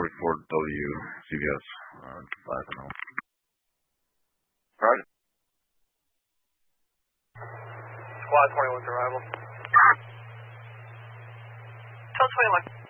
44W CVS. Ivanhoe. Roger. Squad 21's arrival. Code 21.